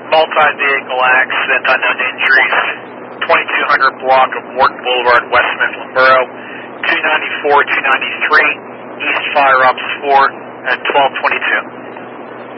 multi-vehicle accident, unknown injuries, 2200 block of Morton Boulevard, West Mifflin Borough, 294, 293, East Fire Ops 4 at 1222.